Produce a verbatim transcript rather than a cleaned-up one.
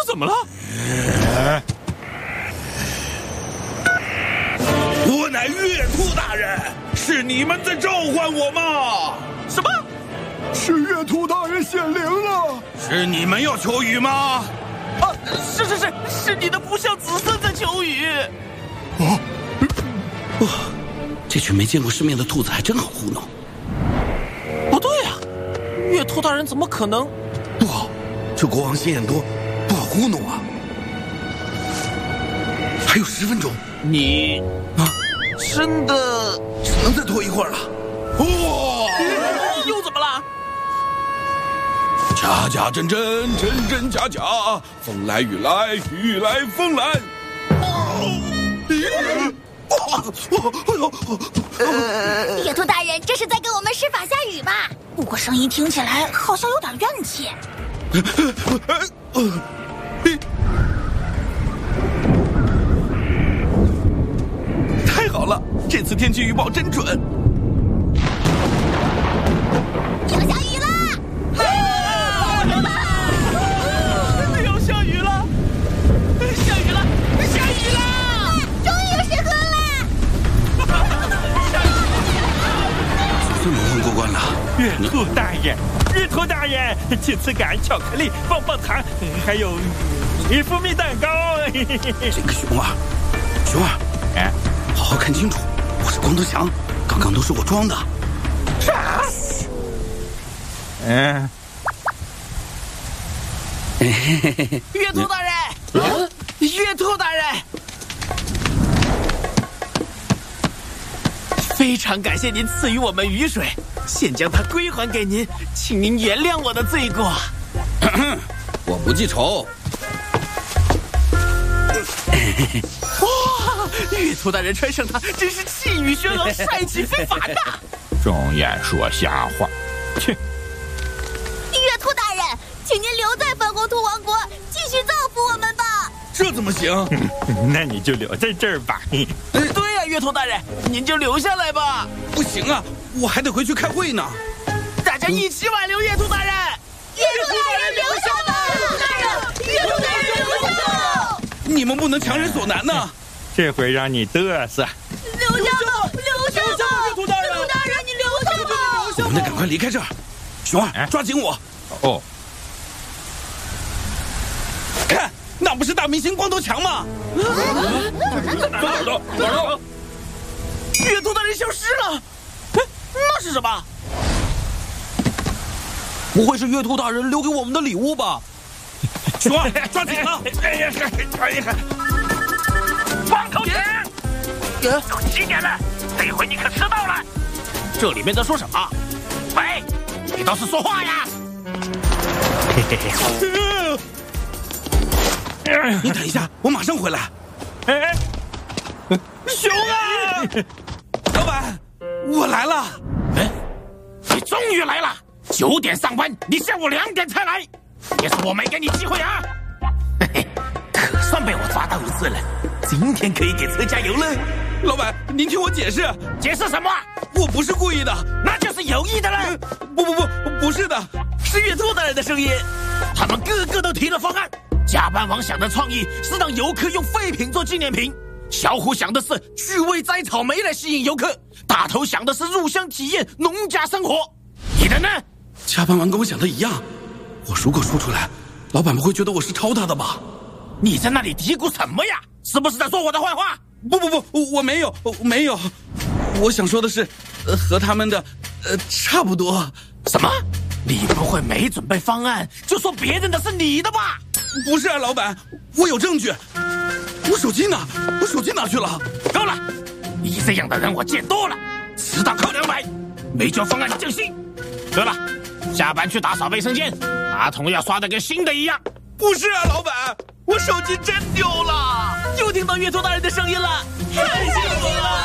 怎么了？ 我乃月兔大人，是你们在召唤我吗？ 什么？ 是月兔大人显灵了！ 是你们要求雨吗？ 啊，是是是，是你的不孝子孙在求雨。 啊！ 哇，这群没见过世面的兔子还真好糊弄。 不对呀、啊，月兔大人怎么可能？ 不好，这国王心眼多，不好糊弄啊！还有十分钟， 你啊， 真的只能再拖一会儿了。哇、 哦！又怎么了？ 假假真真，真真假假，风来雨来，雨来风来。 呃，月兔大人这是在给我们施法下雨吧？不过声音听起来好像有点怨气。 太好了，这次天气预报真准。 要下雨了！ 真的要下雨了！下雨了！下雨了！ 终于有时刻了！ 总算蒙混过关了。 月兔大人，月兔大人，请赐感巧克力、棒棒糖，还有一蜂蜜蛋糕。 这个熊啊，熊啊， 哎， 好好看清楚，我是光头强，刚刚都是我装的。 啥？嗯。 月兔大人，啊、月兔大人，非常感谢您赐予我们雨水，现将它归还给您，请您原谅我的罪过。 我不记仇。 哇，月兔大人穿上它，真是气宇轩昂，帅气非凡呐！ 睁眼说瞎话，切！ 月兔大人，请您留在粉红兔王国，继续造福我们吧。 这怎么行？ 那你就留在这儿吧。 对呀、啊，月兔大人，您就留下来吧。 不行啊，我还得回去开会呢。 大家一起挽留月兔大人。 月兔大人留下吧！月兔大人，月兔大人留下吧！ 你们不能强人所难呢。 这回让你嘚瑟。 留下吧，留下吧！ 月兔大人， 月兔大人，你留下吧！ 我们得赶快离开这儿。熊儿，抓紧我！ 哦， 看，那不是大明星光头强吗？ 哪儿的？哪儿的？ 月兔大人消失了。哎，那是什么？不会是月兔大人留给我们的礼物吧？ 熊儿，抓紧了！ 哎呀，哎呀！光头强，都几点了？这回你可迟到了。 这里面在说什么？ 喂，你倒是说话呀！ 你等一下，我马上回来。 哎，熊啊！ 老板，我来了。 哎，你终于来了！九点上班，你下午两点才来，也是我没给你机会啊！嘿嘿，可算被我抓到一次了。今天可以给车加油了。 老板，您听我解释。 解释什么？ 我不是故意的， 那就是有意的了。 不不不，不是的， 是月兔大人的声音。 他们个个都提了方案。加班王想的创意是让游客用废品做纪念品，小虎想的是趣味摘草莓来吸引游客，大头想的是入乡体验农家生活。你的呢？ 加班王跟我想的一样。我如果说出来，老板们会觉得我是抄他的吧？ 你在那里嘀咕什么呀？是不是在说我的坏话？ 不不不，我没有，没有。我想说的是，呃，和他们的，呃，差不多。 什么？你不会没准备方案就说别人的是你的吧？ 不是啊，老板，我有证据。我手机呢？我手机哪去了？ 够了！你这样的人我见多了，迟到扣两百，没交方案降薪。对了，下班去打扫卫生间，马桶要刷得跟新的一样。 不是啊，老板，我手机真丢了。 又听到月兔大人的声音了，太幸福了！